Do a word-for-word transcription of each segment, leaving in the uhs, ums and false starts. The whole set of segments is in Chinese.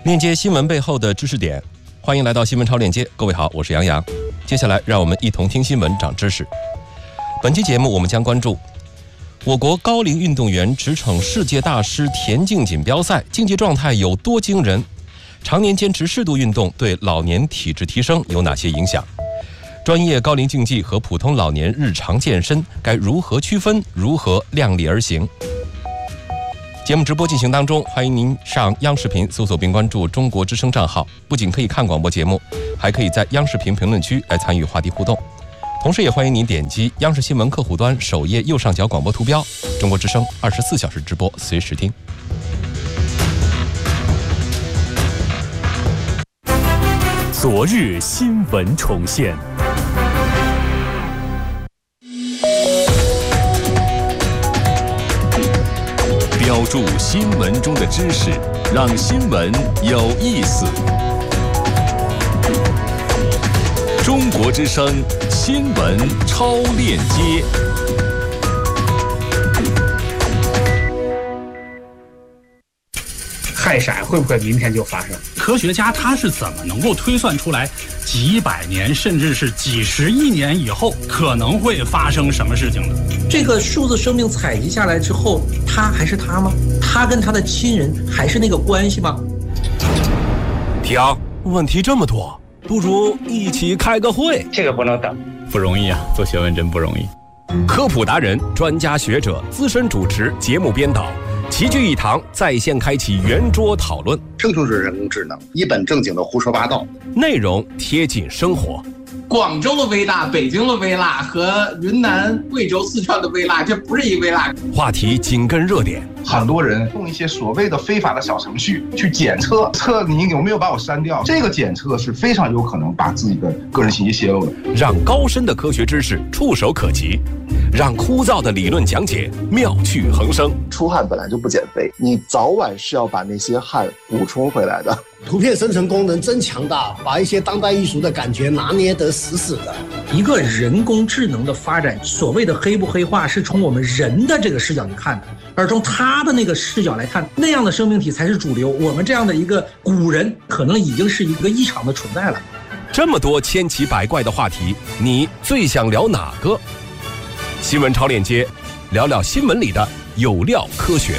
链接新闻背后的知识点，欢迎来到新闻超链接。各位好，我是杨洋。接下来让我们一同听新闻长知识。本期节目我们将关注我国高龄运动员驰骋世界大师田径锦标赛，竞技状态有多惊人？常年坚持适度运动对老年体质提升有哪些影响？专业高龄竞技和普通老年日常健身该如何区分？如何量力而行？节目直播进行当中，欢迎您上央视频搜索并关注中国之声账号，不仅可以看广播节目，还可以在央视频评论区来参与话题互动。同时也欢迎您点击央视新闻客户端首页右上角广播图标，中国之声二十四小时直播，随时听。 昨日新闻重现，标注新闻中的知识，让新闻有意思。中国之声新闻超链接。 氦闪会不会明天就发生？ 科学家他是怎么能够推算出来几百年甚至是几十亿年以后可能会发生什么事情的？ 这个数字生命采集下来之后，他还是他吗？他跟他的亲人还是那个关系吗？ 停，问题这么多，不如一起开个会。 这个不能等， 不容易啊，做学问真不容易。 科普达人、专家学者、资深主持、节目编导齐聚一堂，在线开启圆桌讨论。 生成式人工智能一本正经的胡说八道， 内容贴近生活。 广州的微辣、北京的微辣和云南、贵州、四川的微辣，这不是一微辣。 话题紧跟热点。 很多人用一些所谓的非法的小程序去检测，测你有没有把我删掉。这个检测是非常有可能把自己的个人信息泄露的。 让高深的科学知识触手可及，让枯燥的理论讲解妙趣横生。 出汗本来就不减肥，你早晚是要把那些汗补充回来的。 图片生成功能真强大，把一些当代艺术的感觉拿捏得死死的。 一个人工智能的发展，所谓的黑不黑化是从我们人的这个视角去看的，而从他的那个视角来看，那样的生命体才是主流。我们这样的一个古人可能已经是一个异常的存在了。 这么多千奇百怪的话题，你最想聊哪个？新闻超链接，聊聊新闻里的有料科学。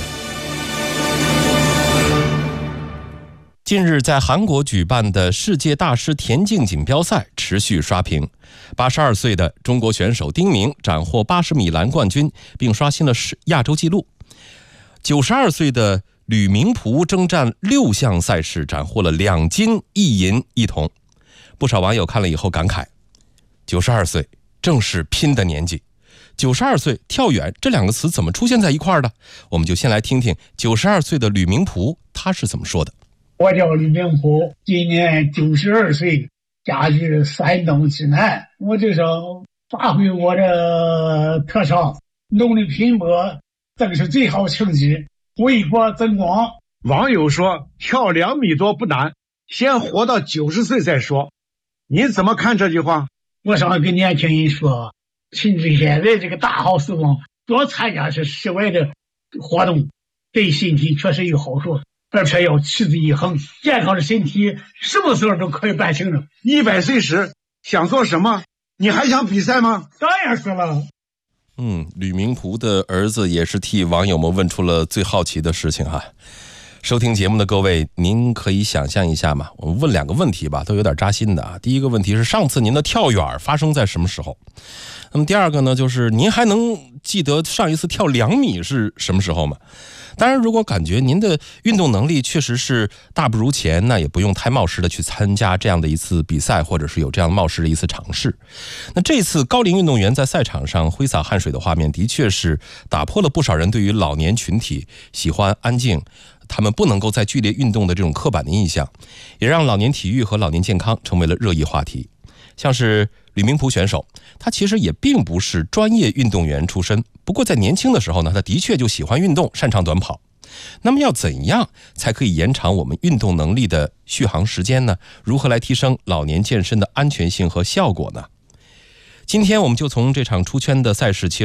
近日在韩国举办的世界大师田径锦标赛持续刷屏，八十二岁的中国选手丁宁斩获八十米栏冠军，并刷新了亚洲纪录。九十二岁的吕明璞征战六项赛事，斩获了两金一银一铜。不少网友看了以后感慨，九十二岁正是拼的年纪。九十二岁跳远这两个词怎么出现在一块儿的？我们就先来听听九十二岁的吕明璞他是怎么说的。 我叫吕明璞，今年九十二岁，家居山东济南。我就想发挥我的特长，努力拼搏，争取最好成绩，为国争光。 网友说跳两米多不难，先活到九十岁再说。你怎么看这句话？ 我想跟年轻人说，趁着现在这个大好时光，多参加些室外的活动，对身体确实有好处。而且要持之以恒，健康的身体什么时候都可以办成的。 一百岁时想做什么？你还想比赛吗？ 当然是了。 嗯，吕明璞的儿子也是替网友们问出了最好奇的事情哈。收听节目的各位，您可以想象一下嘛，我们问两个问题吧，都有点扎心的啊。第一个问题是上次您的跳远发生在什么时候？那么第二个呢，就是您还能记得上一次跳两米是什么时候吗？当然，如果感觉您的运动能力确实是大不如前，那也不用太冒失的去参加这样的一次比赛，或者是有这样冒失的一次尝试。那这次高龄运动员在赛场上挥洒汗水的画面，的确是打破了不少人对于老年群体喜欢安静，他们不能够在剧烈运动的这种刻板的印象，也让老年体育和老年健康成为了热议话题。像是吕明璞选手，他其实也并不是专业运动员出身，不过在年轻的时候呢，他的确就喜欢运动，擅长短跑。那么要怎样才可以延长我们运动能力的续航时间呢？如何来提升老年健身的安全性和效果呢？今天我们就从这场出圈的赛事切入，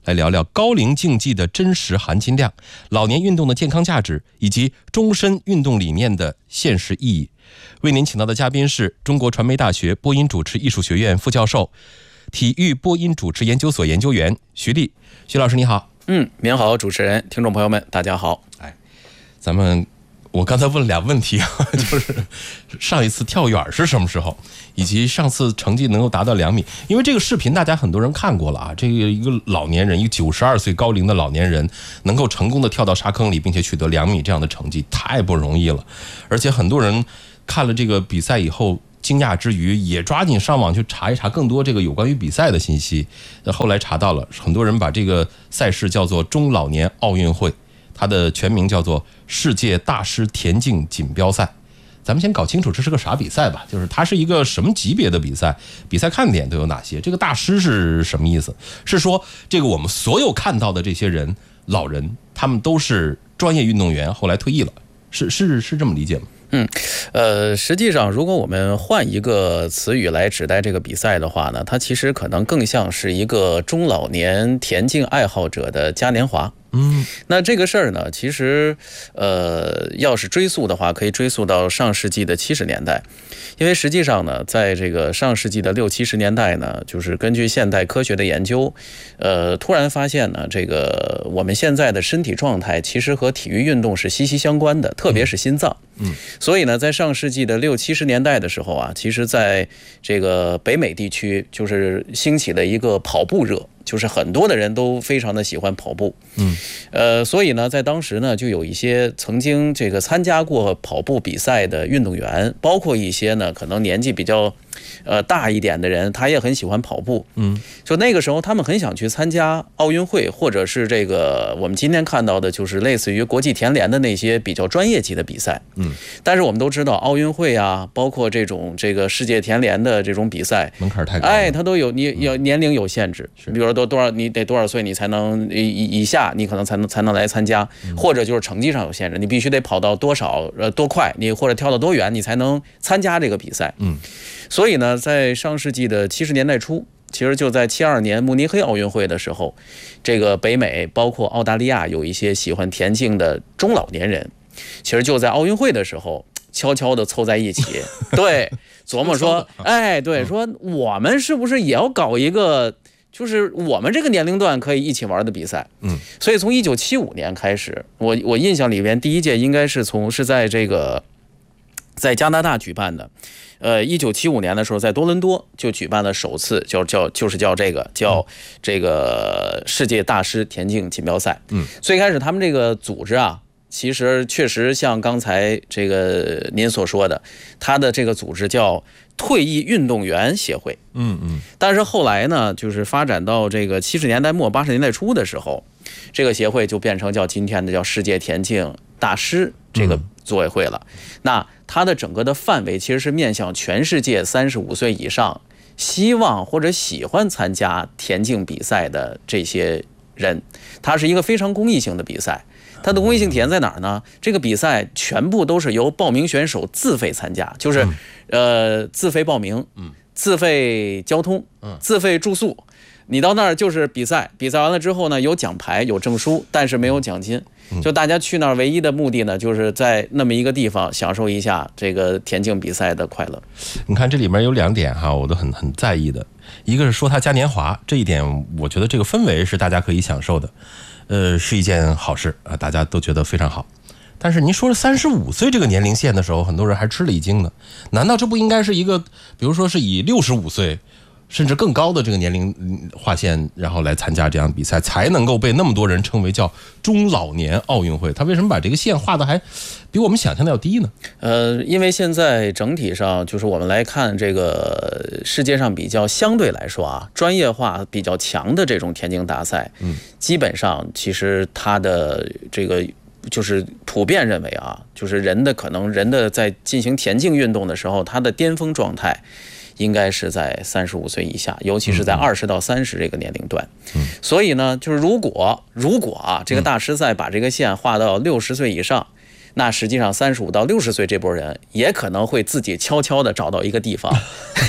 来聊聊高龄竞技的真实含金量、老年运动的健康价值以及终身运动理念的现实意义。为您请到的嘉宾是中国传媒大学播音主持艺术学院副教授、体育播音主持研究所研究员徐立。徐老师你好。 嗯，您好，主持人，听众朋友们，大家好。 哎，咱们我刚才问了俩问题啊，就是上一次跳远是什么时候，以及上次成绩能够达到两米。因为这个视频大家很多人看过了啊，这个一个老年人，一个九十二岁高龄的老年人，能够成功的跳到沙坑里，并且取得两米这样的成绩，太不容易了。而且很多人看了这个比赛以后，惊讶之余也抓紧上网去查一查更多这个有关于比赛的信息。后来查到了，很多人把这个赛事叫做中老年奥运会，它的全名叫做世界大师田径锦标赛。咱们先搞清楚这是个啥比赛吧，就是它是一个什么级别的比赛，比赛看点都有哪些。这个大师是什么意思？是说这个我们所有看到的这些人，老人，他们都是专业运动员，后来退役了，是是是这么理解吗？ 嗯，呃，实际上，如果我们换一个词语来指代这个比赛的话呢，它其实可能更像是一个中老年田径爱好者的嘉年华。 嗯， 那这个事儿呢，其实，呃，要是追溯的话，可以追溯到上世纪的七十年代，因为实际上呢，在这个上世纪的六七十年代呢，就是根据现代科学的研究，呃，突然发现呢，这个我们现在的身体状态其实和体育运动是息息相关的，特别是心脏。 嗯， 所以呢，在上世纪的六七十年代的时候啊，其实在这个北美地区就是兴起了一个跑步热。就是很多的人都非常的喜欢跑步， 嗯， 呃，所以呢，在当时呢，就有一些曾经这个参加过跑步比赛的运动员，包括一些呢可能年纪比较呃大一点的人，他也很喜欢跑步， 嗯， 就那个时候他们很想去参加奥运会，或者是这个我们今天看到的，就是类似于国际田联的那些比较专业级的比赛， 嗯， 但是我们都知道奥运会啊，包括这种这个世界田联的这种比赛， 门槛太高了， 哎，它都有你有年龄有限制，比如说多多少你得多少岁你才能以以下你可能才能才能来参加，或者就是成绩上有限制，你必须得跑到多少呃多快，你或者跳到多远你才能参加这个比赛。 嗯， 所以呢，在上世纪的七十年代初，其实就在七二年慕尼黑奥运会的时候，这个北美包括澳大利亚有一些喜欢田径的中老年人，其实就在奥运会的时候悄悄地凑在一起，对，琢磨说，哎，对，说我们是不是也要搞一个，就是我们这个年龄段可以一起玩的比赛。 嗯， 所以从一九七五年开始，我我印象里边第一届应该是从是在这个在加拿大举办的。呃，一九七五年的时候，在多伦多就举办了首次叫叫就是叫这个叫这个世界大师田径锦标赛。 嗯， 最开始他们这个组织啊，其实确实像刚才这个您所说的，他的这个组织叫退役运动员协会。 嗯嗯。 但是后来呢，就是发展到这个七十年代末八十年代初的时候，这个协会就变成叫今天的叫世界田径大师这个组委会了。嗯、那它的整个的范围其实是面向全世界三十五岁以上希望或者喜欢参加田径比赛的这些人，它是一个非常公益性的比赛。它的公益性体现在哪儿呢？这个比赛全部都是由报名选手自费参加，就是、嗯、呃自费报名， 嗯， 自费交通， 嗯， 自费住宿。你到那儿就是比赛，比赛完了之后呢，有奖牌有证书，但是没有奖金。就大家去那儿唯一的目的呢，就是在那么一个地方享受一下这个田径比赛的快乐。 你看这里面有两点哈，我都很很在意的。一个是说它嘉年华，这一点我觉得这个氛围是大家可以享受的，呃，是一件好事啊，大家都觉得非常好。但是您说了三十五岁这个年龄线的时候，很多人还吃了一惊呢。难道这不应该是一个，比如说是以六十五岁甚至更高的这个年龄划线，然后来参加这样比赛，才能够被那么多人称为叫中老年奥运会？他为什么把这个线画的还比我们想象的要低呢？ 呃，因为现在整体上就是我们来看这个世界上比较相对来说啊，专业化比较强的这种田径大赛， 嗯， 基本上其实它的这个就是普遍认为啊，就是人的可能人的在进行田径运动的时候，他的巅峰状态应该是在三十五岁以下，尤其是在二十到三十这个年龄段。 嗯， 所以呢，就是如果如果啊，这个大师赛把这个线画到六十岁以上，那实际上三十五到六十岁这波人也可能会自己悄悄的找到一个地方，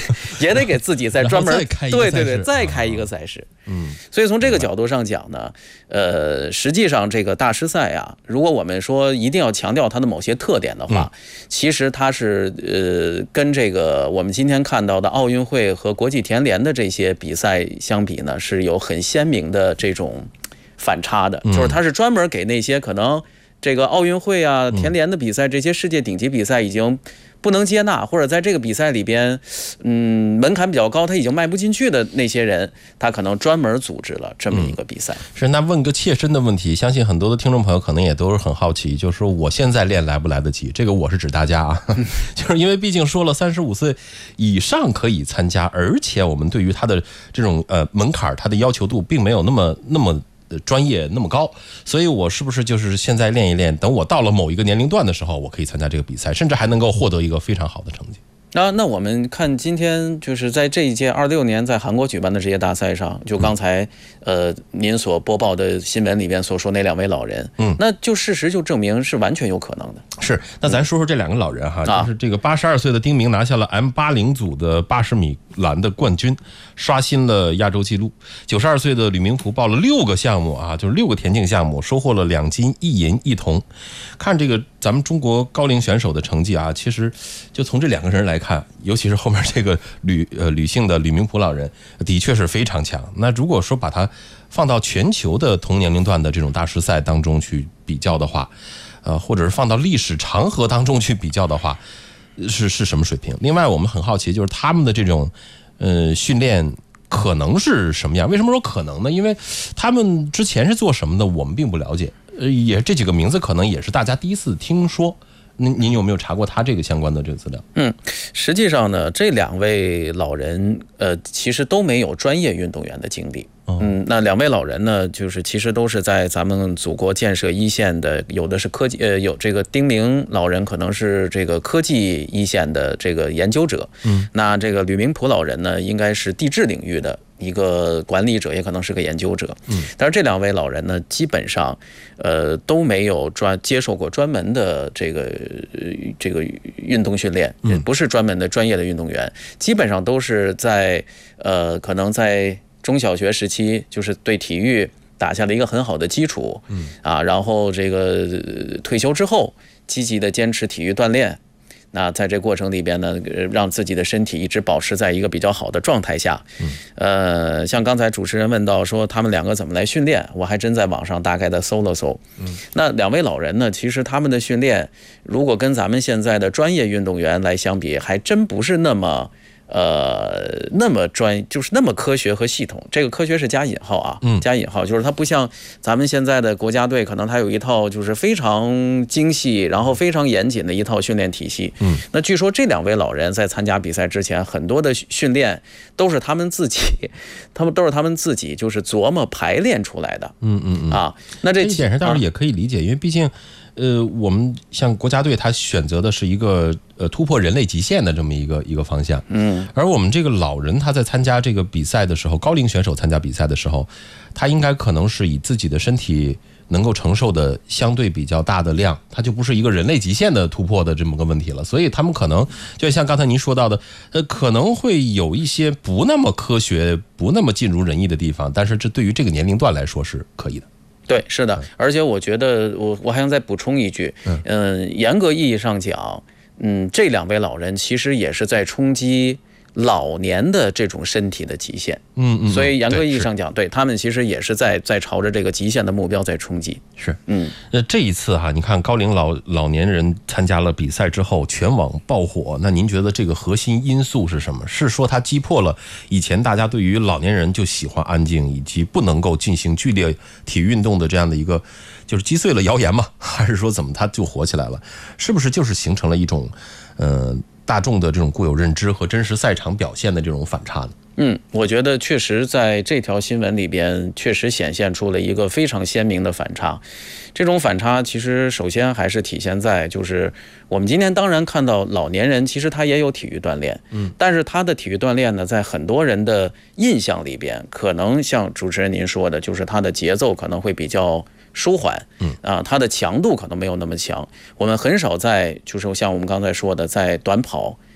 也得给自己再专门对对对再开一个赛事。 嗯， 所以从这个角度上讲呢，呃，实际上这个大师赛啊，如果我们说一定要强调它的某些特点的话，嗯、其实它是呃跟这个我们今天看到的奥运会和国际田联的这些比赛相比呢，是有很鲜明的这种反差的，就是它是专门给那些可能这个奥运会啊、田联的比赛这些世界顶级比赛已经不能接纳，或者在这个比赛里边，嗯，门槛比较高，他已经迈不进去的那些人，他可能专门组织了这么一个比赛。嗯、 是，那问个切身的问题，相信很多的听众朋友可能也都是很好奇，就是说我现在练来不来得及？这个我是指大家啊，就是因为毕竟说了三十五岁以上可以参加，而且我们对于他的这种呃门槛，他的要求度并没有那么那么。专业那么高，所以我是不是就是现在练一练，等我到了某一个年龄段的时候，我可以参加这个比赛，甚至还能够获得一个非常好的成绩。 那那我们看今天就是在这一届二六年在韩国举办的职业大赛上，就刚才呃您所播报的新闻里边所说那两位老人，嗯，那就事实就证明是完全有可能的。 是，那咱说说这两个老人哈，嗯、就是这个八十二岁的丁明拿下了 M 八十 组的八十米栏的冠军，刷新了亚洲纪录。九十二岁的吕明璞报了六个项目啊，就是六个田径项目，收获了两金一银一铜。看这个咱们中国高龄选手的成绩啊，其实就从这两个人来看，尤其是后面这个吕呃吕姓的吕明璞老人，的确是非常强。那如果说把他放到全球的同年龄段的这种大师赛当中去比较的话，呃，或者是放到历史长河当中去比较的话，是是什么水平？另外，我们很好奇，就是他们的这种呃训练可能是什么样？为什么说可能呢？因为他们之前是做什么的，我们并不了解。呃，也这几个名字可能也是大家第一次听说。您您有没有查过他这个相关的这个资料？ 嗯，实际上呢，这两位老人呃，其实都没有专业运动员的经历。嗯，那两位老人呢，就是其实都是在咱们祖国建设一线的，有的是科技，呃，有这个丁明老人可能是这个科技一线的这个研究者。嗯，那这个吕明璞老人呢，应该是地质领域的一个管理者，也可能是个研究者。嗯，但是这两位老人呢，基本上，呃，都没有专接受过专门的这个这个运动训练，也不是专门的专业的运动员，基本上都是在呃，可能在中小学时期，就是对体育打下了一个很好的基础。嗯，啊，然后这个退休之后，积极的坚持体育锻炼。那在这过程里边呢，让自己的身体一直保持在一个比较好的状态下。嗯，呃，像刚才主持人问到说他们两个怎么来训练，我还真在网上大概的搜了搜。嗯，那两位老人呢，其实他们的训练，如果跟咱们现在的专业运动员来相比，还真不是那么。呃，那么专就是那么科学和系统，这个科学是加引号啊，嗯，加引号，就是它不像咱们现在的国家队，可能它有一套就是非常精细，然后非常严谨的一套训练体系。嗯，那据说这两位老人在参加比赛之前，很多的训练都是他们自己，他们都是他们自己就是琢磨排练出来的。嗯嗯嗯啊，那这一点上倒是也可以理解，因为毕竟。呃，我们像国家队，他选择的是一个呃突破人类极限的这么一个一个方向，嗯，而我们这个老人他在参加这个比赛的时候，高龄选手参加比赛的时候，他应该可能是以自己的身体能够承受的相对比较大的量，他就不是一个人类极限的突破的这么个问题了，所以他们可能就像刚才您说到的，呃，可能会有一些不那么科学、不那么尽如人意的地方，但是这对于这个年龄段来说是可以的。 对，是的，而且我觉得我我还想再补充一句，嗯、呃，严格意义上讲，嗯，这两位老人其实也是在冲击老年的这种身体的极限，嗯嗯，所以严格意义上讲，对他们其实也是在在朝着这个极限的目标在冲击。 是，嗯，那这一次哈，你看高龄老老年人参加了比赛之后，全网爆火，那您觉得这个核心因素是什么？是说它击破了以前大家对于老年人就喜欢安静以及不能够进行剧烈体育运动的这样的一个，就是击碎了谣言吗？还是说怎么它就火起来了？是不是就是形成了一种，呃？大众的这种固有认知和真实赛场表现的这种反差呢？ 嗯，我觉得确实在这条新闻里边，确实显现出了一个非常鲜明的反差。这种反差其实首先还是体现在，就是我们今天当然看到老年人其实他也有体育锻炼，嗯，但是他的体育锻炼呢，在很多人的印象里边，可能像主持人您说的，就是他的节奏可能会比较舒缓，嗯啊，它的强度可能没有那么强。我们很少在就是像我们刚才说的，在短跑、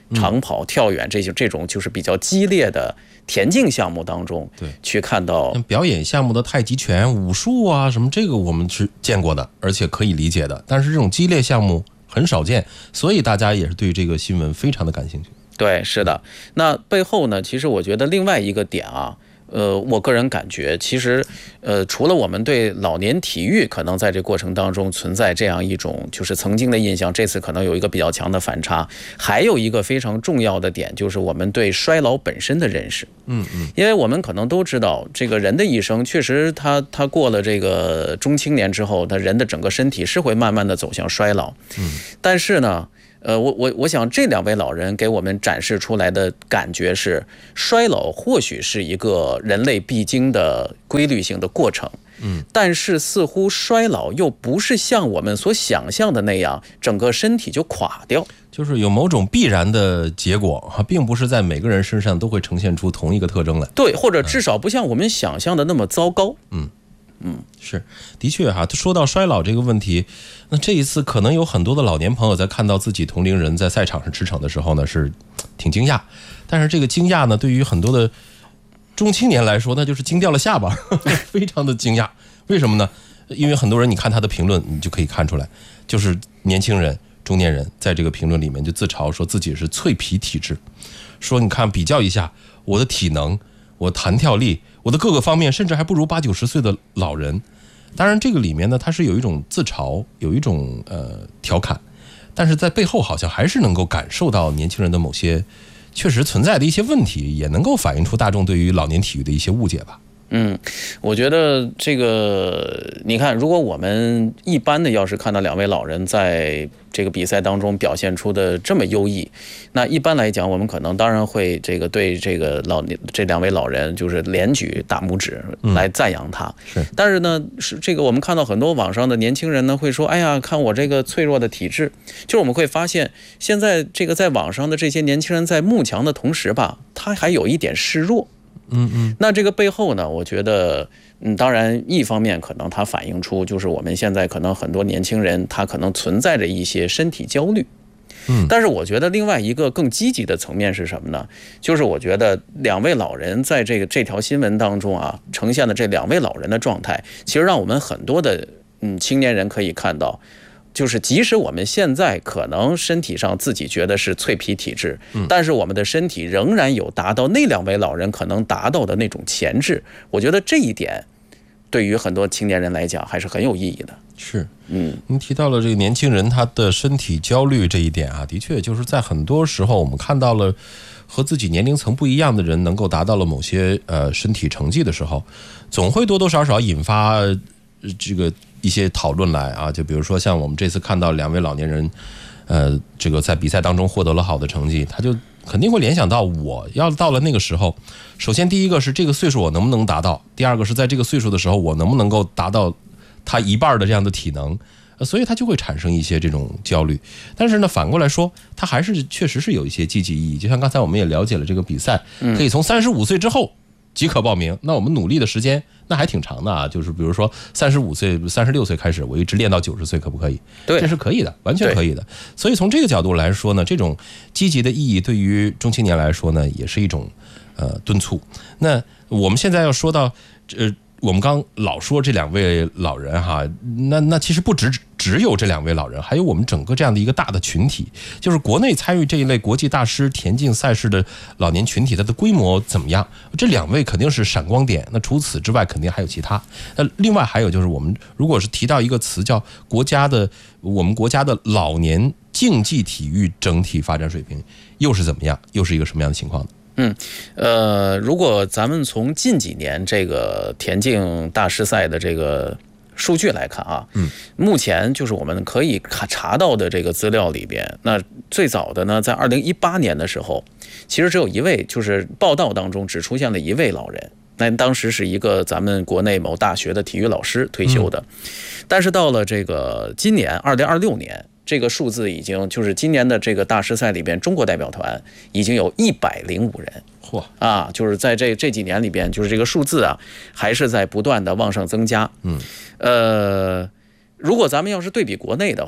长跑、跳远这些这种就是比较激烈的田径项目当中， 对， 去看到表演项目的太极拳、武术啊什么，这个我们是见过的，而且可以理解的。但是这种激烈项目很少见，所以大家也是对这个新闻非常的感兴趣。 对，是的。那背后呢，其实我觉得另外一个点啊。呃，我个人感觉，其实，呃，除了我们对老年体育可能在这过程当中存在这样一种就是曾经的印象，这次可能有一个比较强的反差，还有一个非常重要的点，就是我们对衰老本身的认识。 嗯嗯， 因为我们可能都知道，这个人的一生确实他，他他过了这个中青年之后，他人的整个身体是会慢慢的走向衰老。 嗯， 但是呢。呃，我我我想这两位老人给我们展示出来的感觉是，衰老或许是一个人类必经的规律性的过程， 嗯， 但是似乎衰老又不是像我们所想象的那样，整个身体就垮掉， 就是有某种必然的结果啊，并不是在每个人身上都会呈现出同一个特征来， 对，或者至少不像我们想象的那么糟糕， 嗯。 嗯， 是，的确哈。说到衰老这个问题，那这一次可能有很多的老年朋友在看到自己同龄人在赛场上驰骋的时候呢，是挺惊讶。但是这个惊讶呢，对于很多的中青年来说，那就是惊掉了下巴，呵呵非常的惊讶。为什么呢？因为很多人，你看他的评论，你就可以看出来，就是年轻人、中年人在这个评论里面就自嘲说自己是脆皮体质，说你看比较一下我的体能。我弹跳力，我的各个方面甚至还不如八九十岁的老人。当然这个里面呢，它是有一种自嘲，有一种呃调侃，但是在背后好像还是能够感受到年轻人的某些确实存在的一些问题，也能够反映出大众对于老年体育的一些误解吧。 嗯，我觉得这个，你看，如果我们一般的要是看到两位老人在这个比赛当中表现出的这么优异，那一般来讲，我们可能当然会这个对这个老这两位老人就是连举大拇指来赞扬他。 嗯、是， 但是呢，是这个我们看到很多网上的年轻人呢会说，哎呀，看我这个脆弱的体质，就是我们会发现，现在这个在网上的这些年轻人在慕强的同时吧，他还有一点示弱。 嗯嗯， 那这个背后呢，我觉得，嗯，当然，一方面可能它反映出就是我们现在可能很多年轻人他可能存在着一些身体焦虑， 嗯， 但是我觉得另外一个更积极的层面是什么呢？就是我觉得两位老人在这个这条新闻当中啊，呈现的这两位老人的状态，其实让我们很多的嗯青年人可以看到。就是即使我们现在可能身体上自己觉得是脆皮体质，但是我们的身体仍然有达到那两位老人可能达到的那种潜质。我觉得这一点对于很多青年人来讲还是很有意义的。 是， 嗯， 您提到了这个年轻人他的身体焦虑这一点啊，的确就是在很多时候我们看到了和自己年龄层不一样的人能够达到了某些呃身体成绩的时候，总会多多少少引发、呃、这个。一些讨论来啊，就比如说像我们这次看到两位老年人，呃，这个在比赛当中获得了好的成绩，他就肯定会联想到我要到了那个时候，首先第一个是这个岁数我能不能达到，第二个是在这个岁数的时候我能不能够达到他一半的这样的体能，呃、所以他就会产生一些这种焦虑。但是呢，反过来说，他还是确实是有一些积极意义。就像刚才我们也了解了这个比赛，可以从三十五岁之后即可报名，那我们努力的时间那还挺长的啊，就是比如说三十五岁、三十六岁开始，我一直练到九十岁，可不可以？ 对， 这是可以的，完全可以的。所以从这个角度来说呢，这种积极的意义对于中青年来说呢，也是一种呃敦促。那我们现在要说到呃。我们刚老说这两位老人哈，那那其实不只只有这两位老人，还有我们整个这样的一个大的群体，就是国内参与这一类国际大师田径赛事的老年群体，它的规模怎么样？这两位肯定是闪光点。那除此之外，肯定还有其他。那另外还有就是，我们如果是提到一个词叫国家的，我们国家的老年竞技体育整体发展水平又是怎么样？又是一个什么样的情况呢？ 嗯，呃，如果咱们从近几年这个田径大师赛的这个数据来看啊， 嗯， 目前就是我们可以查到的这个资料里边，那最早的呢，在二零一八年的时候，其实只有一位，就是报道当中只出现了一位老人，那当时是一个咱们国内某大学的体育老师退休的，嗯、但是到了这个今年二零二六年。这个数字已经就是今年的这个大师赛里边，中国代表团已经有一百零五人， 嚯啊，就是在这这几年里边，就是这个数字啊，还是在不断的往上增加。 嗯， 呃，如果咱们要是对比国内的话，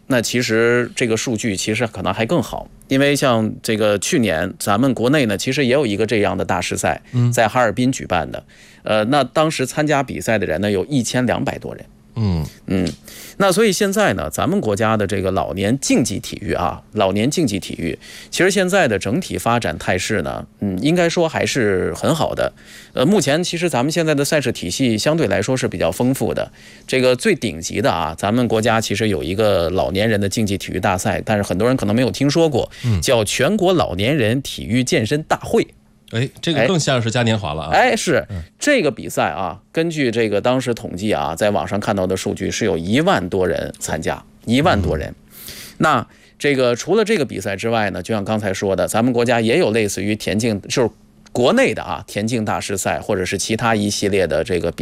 那其实这个数据其实可能还更好，因为像这个去年咱们国内呢，其实也有一个这样的大师赛，在哈尔滨举办的，呃，那当时参加比赛的人呢有一千两百多人。 嗯嗯，那所以现在呢，咱们国家的这个老年竞技体育啊，老年竞技体育，其实现在的整体发展态势呢，嗯，应该说还是很好的。呃，目前其实咱们现在的赛事体系相对来说是比较丰富的。这个最顶级的啊，咱们国家其实有一个老年人的竞技体育大赛，但是很多人可能没有听说过，叫全国老年人体育健身大会。 哎，这个更像是嘉年华了啊！ 哎，是这个比赛啊，根据这个当时统计啊，在网上看到的数据是有一万多人参加，一万多人。那这个除了这个比赛之外呢，就像刚才说的，咱们国家也有类似于田径，就是国内的啊田径大师赛，或者是其他一系列的这个比。